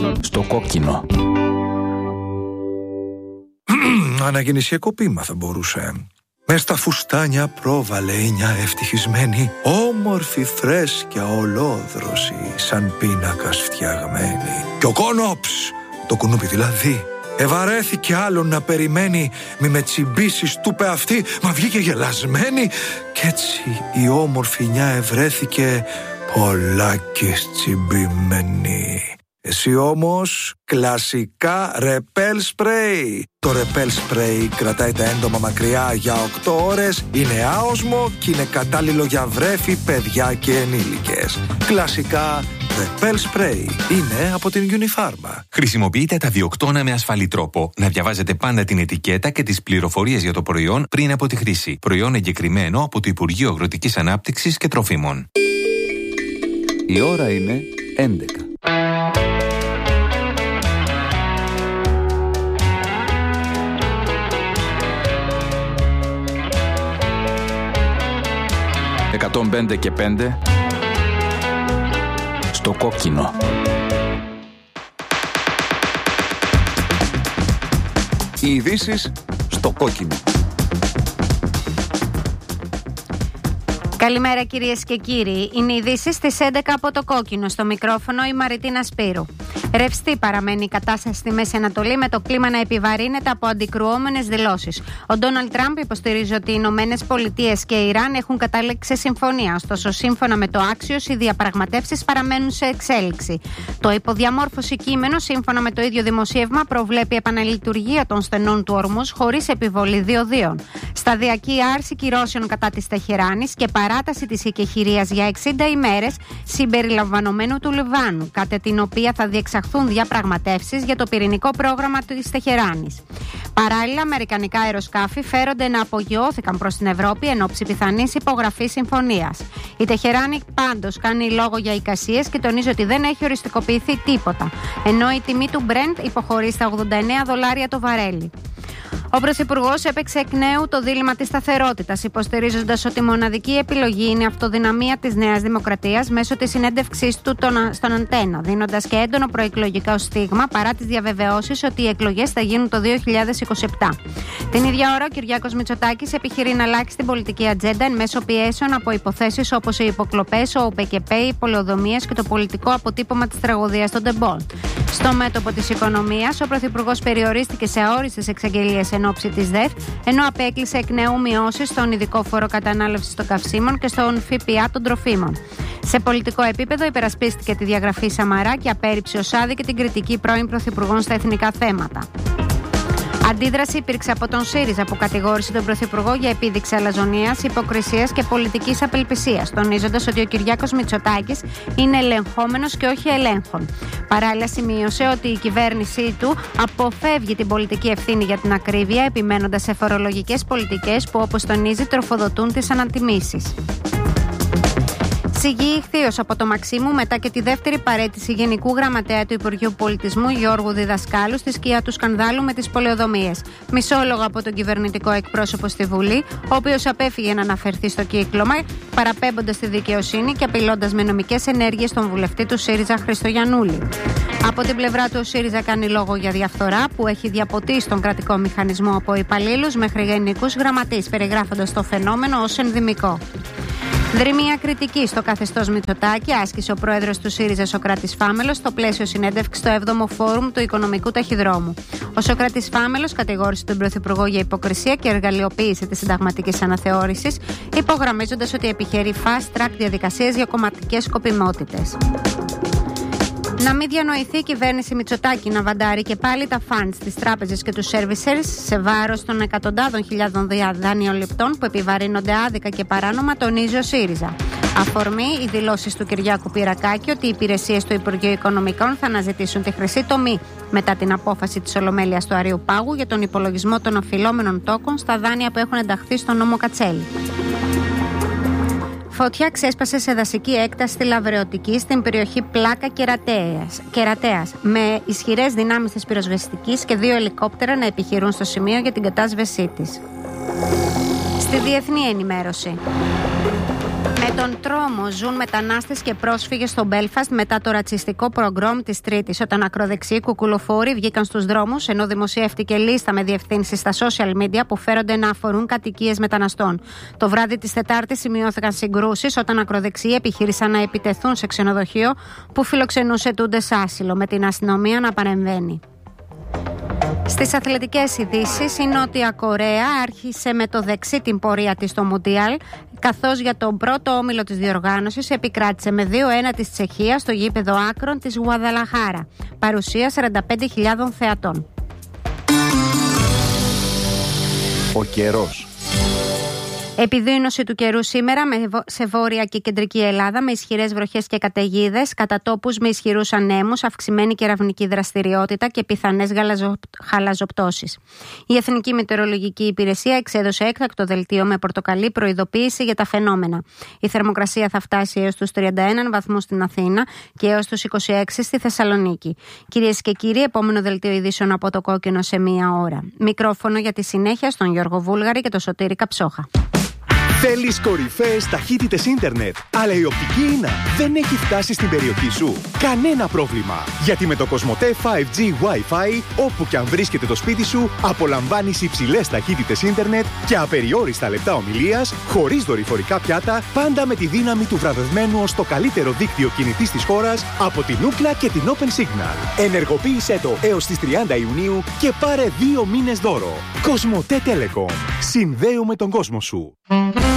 Στο κόκκινο. Αναγεννησιακό ποίημα θα μπορούσε. Μες στα φουστάνια πρόβαλε η νιά ευτυχισμένη, όμορφη, φρέσκια, ολόδρωση, σαν πίνακας φτιαγμένη. Κι ο Κόνοψ, το κουνούπι δηλαδή, ευαρέθηκε άλλον να περιμένει. Μη με τσιμπήσεις, του είπε αυτή, μα βγήκε γελασμένη. Κι έτσι η όμορφη νιά ευρέθηκε πολλάκις τσιμπημένη. Εσύ όμως κλασικά ρεπέλ σπρέι. Το ρεπέλ σπρέι κρατάει τα έντομα μακριά για 8 ώρες, είναι άοσμο και είναι κατάλληλο για βρέφη, παιδιά και ενήλικες. Κλασικά ρεπέλ σπρέι είναι από την Unifarma. Χρησιμοποιείτε τα διοκτώνα με ασφαλή τρόπο. Να διαβάζετε πάντα την ετικέτα και τις πληροφορίες για το προϊόν πριν από τη χρήση. Προϊόν εγκεκριμένο από το Υπουργείο Αγροτικής Ανάπτυξης και Τροφίμων. Η ώρα είναι 11. «105 και 5» στο κόκκινο. Οι ειδήσεις στο κόκκινο. Καλημέρα κυρίες και κύριοι. Είναι οι ειδήσεις στις 11 από το κόκκινο. Στο μικρόφωνο η Μαριτίνα Σπύρου. Ρευστή παραμένει η κατάσταση στη Μέση Ανατολή, με το κλίμα να επιβαρύνεται από αντικρουόμενες δηλώσεις. Ο Ντόναλντ Τραμπ υποστηρίζει ότι οι Ηνωμένες Πολιτείες και η Ιράν έχουν κατάληξει συμφωνία. Ωστόσο, σύμφωνα με το Axios, οι διαπραγματεύσεις παραμένουν σε εξέλιξη. Το υποδιαμόρφωση κείμενο, σύμφωνα με το ίδιο δημοσίευμα, προβλέπει επαναλειτουργία των στενών του ορμούς χωρίς επιβολή διοδίων. Σταδιακή άρση κυρώσεων κατά της Τεχεράνης και παράταση της οικεχηρίας για 60 ημέρες συμπεριλαμβανομένου του Λιβάνου, κατά την οποία θα διεξαχθούν διαπραγματεύσεις για το πυρηνικό πρόγραμμα της Τεχεράνης. Παράλληλα, αμερικανικά αεροσκάφη φέρονται να απογειώθηκαν προς την Ευρώπη εν ώψη πιθανής υπογραφής συμφωνίας. Η Τεχεράνη πάντως κάνει λόγο για εικασίες και τονίζει ότι δεν έχει οριστικοποιηθεί τίποτα, ενώ η τιμή του Brent υποχωρεί στα $89 το βαρέλι. Ο Πρωθυπουργός έπαιξε εκ νέου το δίλημμα της σταθερότητας, υποστηρίζοντας ότι η μοναδική επιλογή είναι η αυτοδυναμία της Νέας Δημοκρατίας μέσω της συνέντευξής του στον Αντένα, δίνοντας και έντονο προεκλογικό στίγμα παρά τις διαβεβαιώσεις ότι οι εκλογές θα γίνουν το 2027. Την ίδια ώρα, ο Κυριάκος Μητσοτάκης επιχειρεί να αλλάξει την πολιτική ατζέντα εν μέσω πιέσεων από υποθέσεις όπως οι υποκλοπές, ο ΟΠΕΚΕΠΕ, οι πολεοδομίες και το πολιτικό αποτύπωμα της τραγωδίας των Ντεμπόλ. Στο μέτωπο της οικονομίας, ο Πρωθυπουργός περιορίστηκε σε αόριστες εξαγγελίες εν ώψη της ΔΕΘ, ενώ απέκλεισε εκ νέου μειώσεις στον ειδικό φόρο κατανάλωσης των καυσίμων και στον ΦΠΑ των τροφίμων. Σε πολιτικό επίπεδο, υπερασπίστηκε τη διαγραφή Σαμαρά και απέρριψε ως άδικη την κριτική πρώην Πρωθυπουργών στα εθνικά θέματα. Αντίδραση υπήρξε από τον ΣΥΡΙΖΑ, που κατηγόρησε τον Πρωθυπουργό για επίδειξη αλαζονίας, υποκρισίας και πολιτικής απελπισίας, τονίζοντας ότι ο Κυριάκος Μητσοτάκης είναι ελεγχόμενος και όχι ελέγχων. Παράλληλα, σημείωσε ότι η κυβέρνησή του αποφεύγει την πολιτική ευθύνη για την ακρίβεια, επιμένοντας σε φορολογικές πολιτικές που, όπως τονίζει, τροφοδοτούν τις ανατιμήσεις. Σιγή ηχθείως από το Μαξίμου μετά και τη δεύτερη παραίτηση Γενικού Γραμματέα του Υπουργείου Πολιτισμού Γιώργου Διδασκάλου στη σκιά του σκανδάλου με τις πολεοδομίες. Μισόλογο από τον κυβερνητικό εκπρόσωπο στη Βουλή, ο οποίος απέφυγε να αναφερθεί στο κύκλωμα, παραπέμποντας τη δικαιοσύνη και απειλώντας με νομικές ενέργειες τον βουλευτή του ΣΥΡΙΖΑ Χρήστο Γιαννούλη. Από την πλευρά του, ο ΣΥΡΙΖΑ κάνει λόγο για διαφθορά που έχει διαποτίσει τον κρατικό μηχανισμό από υπαλλήλους μέχρι γενικούς γραμματείς, περιγράφοντας το φαινόμενο ως ενδυμικό. Δρυμία κριτική στο καθεστώς Μητσοτάκη άσκησε ο πρόεδρος του ΣΥΡΙΖΑ Σωκράτης Φάμελος στο πλαίσιο συνέντευξης στο 7ο Φόρουμ του Οικονομικού Ταχυδρόμου. Ο Σωκράτης Φάμελος κατηγόρησε τον Πρωθυπουργό για υποκρισία και εργαλειοποίηση της συνταγματικής αναθεώρησης, υπογραμμίζοντας ότι επιχειρεί fast track διαδικασίες για κομματικές σκοπιμότητες. Να μην διανοηθεί η κυβέρνηση Μητσοτάκη να βαντάρει και πάλι τα funds της τράπεζες και του servicers σε βάρος των εκατοντάδων χιλιάδων δανειοληπτών που επιβαρύνονται άδικα και παράνομα, τονίζει ο ΣΥΡΙΖΑ. Αφορμή οι δηλώσεις του Κυριάκου Πυρακάκη ότι οι υπηρεσίες του Υπουργείου Οικονομικών θα αναζητήσουν τη χρυσή τομή μετά την απόφαση της Ολομέλειας του Αριού Πάγου για τον υπολογισμό των οφειλόμενων τόκων στα δάνεια που έχουν ενταχθεί στον νόμο Κατσέλη. Φωτιά ξέσπασε σε δασική έκταση στη Λαβρεωτική στην περιοχή Πλάκα Κερατέας, με ισχυρές δυνάμεις της πυροσβεστικής και 2 ελικόπτερα να επιχειρούν στο σημείο για την κατάσβεσή της. Στη διεθνή ενημέρωση. Με τον τρόμο ζουν μετανάστες και πρόσφυγες στο Μπέλφαστ μετά το ρατσιστικό προγκρόμ της Τρίτης, όταν ακροδεξιοί κουκουλοφόροι βγήκαν στους δρόμους, ενώ δημοσιεύτηκε λίστα με διευθύνσεις στα social media που φέρονται να αφορούν κατοικίες μεταναστών. Το βράδυ της Τετάρτης σημειώθηκαν συγκρούσεις όταν ακροδεξιοί επιχείρησαν να επιτεθούν σε ξενοδοχείο που φιλοξενούσε ετούντες άσυλο, με την αστυνομία να παρεμβαίνει. Στις αθλητικές ειδήσεις, η Νότια Κορέα άρχισε με το δεξί την πορεία της στο Μουντιάλ, καθώς για τον πρώτο όμιλο της διοργάνωσης επικράτησε με 2-1 της Τσεχίας στο γήπεδο Άκρων της Γουαδαλαχάρα. Παρουσία 45.000 θεατών. Ο καιρός. Επιδείνωση του καιρού σήμερα σε βόρεια και κεντρική Ελλάδα, με ισχυρές βροχές και καταιγίδες, κατά τόπους με ισχυρούς ανέμους, αυξημένη κεραυνική δραστηριότητα και πιθανές χαλαζοπτώσεις. Η Εθνική Μετεωρολογική Υπηρεσία εξέδωσε έκτακτο δελτίο με πορτοκαλί προειδοποίηση για τα φαινόμενα. Η θερμοκρασία θα φτάσει έως τους 31 βαθμούς στην Αθήνα και έως τους 26 στη Θεσσαλονίκη. Κυρίες και κύριοι, επόμενο δελτίο ειδήσεων από το Κόκκινο σε μία ώρα. Μικρόφωνο για τη συνέχεια στον Γιώργο Βούλγαρη και τον Σωτήρη Καψόχα. Θέλεις κορυφαίες ταχύτητες ίντερνετ, αλλά η οπτική ίνα δεν έχει φτάσει στην περιοχή σου? Κανένα πρόβλημα, γιατί με το Κοσμοτέ 5G Wi-Fi, όπου και αν βρίσκεται το σπίτι σου, απολαμβάνεις υψηλές ταχύτητες ίντερνετ και απεριόριστα λεπτά ομιλίας, χωρίς δορυφορικά πιάτα, πάντα με τη δύναμη του βραβευμένου ως το καλύτερο δίκτυο κινητής της χώρας από την Ookla και την Open Signal. Ενεργοποίησέ το έως τις 30 Ιουνίου και πάρε 2 μήνες δώρο. Κοσμοτέ Telecom. Συνδέουμε τον κόσμο σου.